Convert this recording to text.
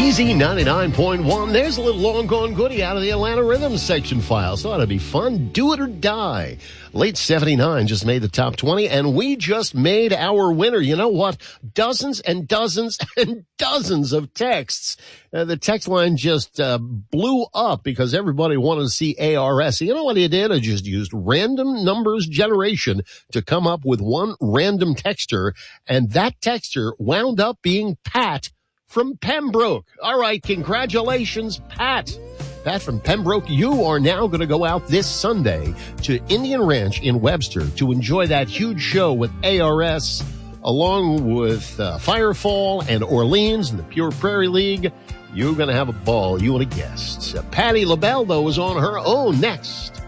Easy 99.1. There's a little long gone goodie out of the Atlanta Rhythm section file. So that'll be fun. Do it or die. Late 79 just made the top 20, and we just made our winner. You know what? Dozens and dozens and dozens of texts. The text line just blew up because everybody wanted to see ARS. You know what he did? I just used random numbers generation to come up with one random texter, and that texter wound up being Pat from Pembroke. All right, congratulations, Pat. Pat from Pembroke, you are now going to go out this Sunday to Indian Ranch in Webster to enjoy that huge show with ARS, along with Firefall and Orleans and the Pure Prairie League. You're going to have a ball, you and a guest. Patti LaBelle, though, is on her own next.